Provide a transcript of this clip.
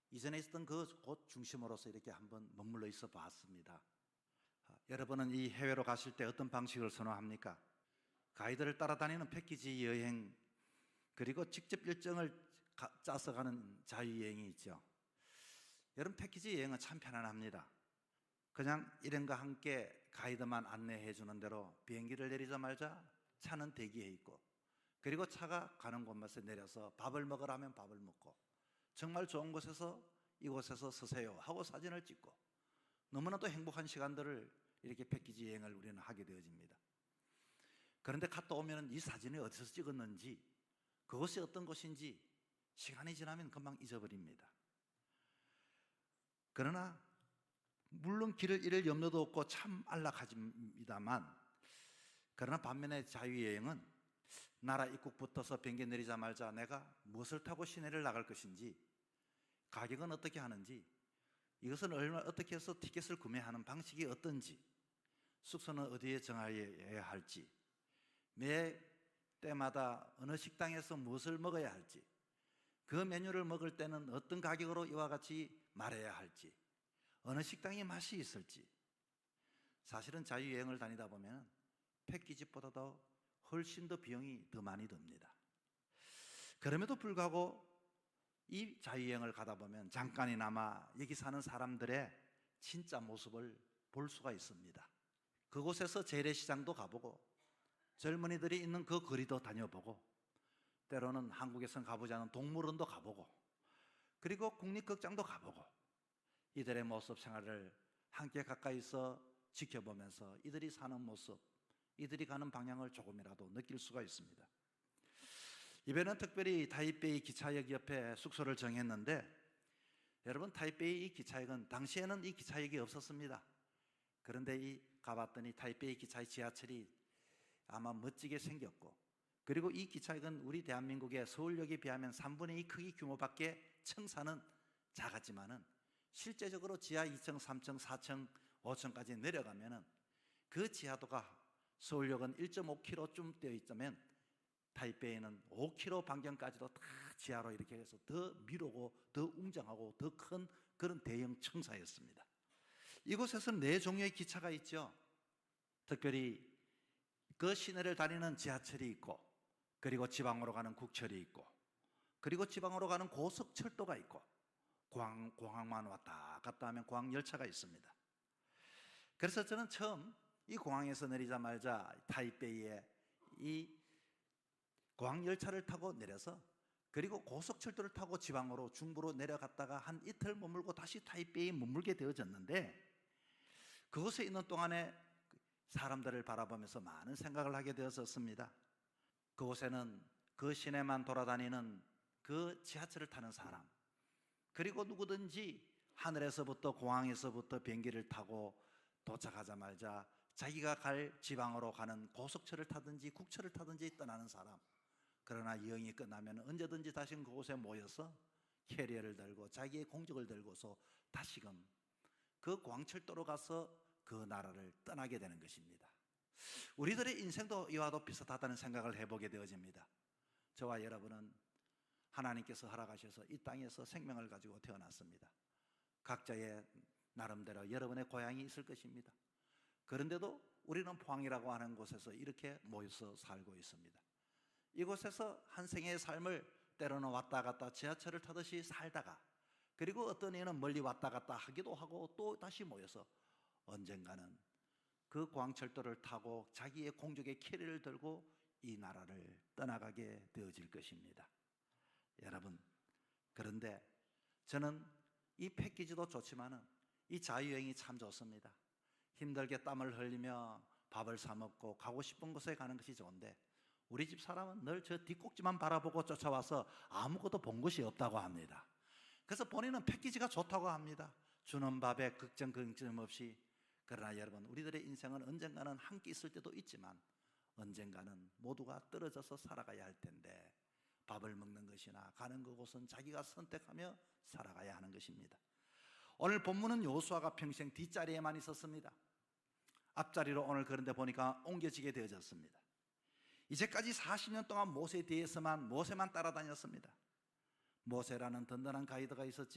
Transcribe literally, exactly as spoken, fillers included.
이전에 있었던 그 곳 중심으로서 이렇게 한번 머물러 있어 봤습니다. 여러분은 이 해외로 가실 때 어떤 방식을 선호합니까? 가이드를 따라다니는 패키지 여행, 그리고 직접 일정을 가, 짜서 가는 자유여행이 있죠. 여러분, 패키지 여행은 참 편안합니다. 그냥 일행과 함께 가이드만 안내해 주는 대로 비행기를 내리자마자 차는 대기해 있고, 그리고 차가 가는 곳마다 내려서 밥을 먹으라면 밥을 먹고, 정말 좋은 곳에서 이곳에서 서세요 하고 사진을 찍고, 너무나도 행복한 시간들을 이렇게 패키지 여행을 우리는 하게 되어집니다. 그런데 갔다 오면 이 사진이 어디서 찍었는지, 그것이 어떤 곳인지 시간이 지나면 금방 잊어버립니다. 그러나 물론 길을 잃을 염려도 없고 참 안락하십니다만, 그러나 반면에 자유여행은 나라 입국부터서 비행기 내리자마자 내가 무엇을 타고 시내를 나갈 것인지, 가격은 어떻게 하는지, 이것은 얼마 어떻게 해서 티켓을 구매하는 방식이 어떤지, 숙소는 어디에 정하여야 할지, 매 때마다 어느 식당에서 무엇을 먹어야 할지, 그 메뉴를 먹을 때는 어떤 가격으로 이와 같이 말해야 할지, 어느 식당이 맛이 있을지, 사실은 자유여행을 다니다 보면 패키지보다도 훨씬 더 비용이 더 많이 듭니다. 그럼에도 불구하고 이 자유여행을 가다 보면 잠깐이나마 여기 사는 사람들의 진짜 모습을 볼 수가 있습니다. 그곳에서 재래시장도 가보고, 젊은이들이 있는 그 거리도 다녀보고, 때로는 한국에선 가보지 않은 동물원도 가보고, 그리고 국립극장도 가보고, 이들의 모습 생활을 함께 가까이서 지켜보면서 이들이 사는 모습, 이들이 가는 방향을 조금이라도 느낄 수가 있습니다. 이번에는 특별히 타이베이 기차역 옆에 숙소를 정했는데, 여러분, 타이베이 이 기차역은 당시에는 이 기차역이 없었습니다. 그런데 이 가봤더니 타이베이 기차의 지하철이 아마 멋지게 생겼고, 그리고 이 기차역은 우리 대한민국의 서울역에 비하면 삼분의 이 크기 규모밖에 청사는 작았지만은 실제적으로 지하 이 층, 삼 층, 사 층, 오 층까지 내려가면은 그 지하도가 서울역은 일 점 오 킬로미터쯤 되어 있다면 타이베이는 오 킬로미터 반경까지도 다 지하로 이렇게 해서 더 미루고 더 웅장하고 더 큰 그런 대형 청사였습니다. 이곳에서는 네 종류의 기차가 있죠. 특별히 그 시내를 다니는 지하철이 있고, 그리고 지방으로 가는 국철이 있고, 그리고 지방으로 가는 고속철도가 있고, 공항, 공항만 왔다 갔다 하면 공항열차가 있습니다. 그래서 저는 처음 이 공항에서 내리자마자 타이베이에 이 공항열차를 타고 내려서, 그리고 고속철도를 타고 지방으로 중부로 내려갔다가 한 이틀 머물고 다시 타이베이에 머물게 되어졌는데, 그곳에 있는 동안에 사람들을 바라보면서 많은 생각을 하게 되었었습니다. 그곳에는 그 시내만 돌아다니는 그 지하철을 타는 사람, 그리고 누구든지 하늘에서부터 공항에서부터 비행기를 타고 도착하자마자 자기가 갈 지방으로 가는 고속철을 타든지 국철을 타든지 떠나는 사람, 그러나 여행이 끝나면 언제든지 다시 그곳에 모여서 캐리어를 들고 자기의 공적을 들고서 다시금 그 공항철도로 가서 그 나라를 떠나게 되는 것입니다. 우리들의 인생도 이와도 비슷하다는 생각을 해보게 되어집니다. 저와 여러분은 하나님께서 허락하셔서 이 땅에서 생명을 가지고 태어났습니다. 각자의 나름대로 여러분의 고향이 있을 것입니다. 그런데도 우리는 포항이라고 하는 곳에서 이렇게 모여서 살고 있습니다. 이곳에서 한 생애의 삶을 때로는 왔다 갔다 지하철을 타듯이 살다가, 그리고 어떤 이는 멀리 왔다 갔다 하기도 하고 또 다시 모여서 언젠가는 그 공항철도를 타고 자기의 공적의 캐리를 들고 이 나라를 떠나가게 되어질 것입니다. 여러분, 그런데 저는 이 패키지도 좋지만은 이 자유여행이 참 좋습니다. 힘들게 땀을 흘리며 밥을 사 먹고 가고 싶은 곳에 가는 것이 좋은데, 우리 집 사람은 늘 저 뒷꼭지만 바라보고 쫓아와서 아무것도 본 것이 없다고 합니다. 그래서 본인은 패키지가 좋다고 합니다. 주는 밥에 걱정 걱정 없이. 그러나 여러분, 우리들의 인생은 언젠가는 함께 있을 때도 있지만 언젠가는 모두가 떨어져서 살아가야 할 텐데, 밥을 먹는 것이나 가는 그곳은 자기가 선택하며 살아가야 하는 것입니다. 오늘 본문은 여호수아가 평생 뒷자리에만 있었습니다. 앞자리로 오늘 그런데 보니까 옮겨지게 되어졌습니다. 이제까지 사십 년 동안 모세 뒤에서만 모세만 따라다녔습니다. 모세라는 든든한 가이드가 있었지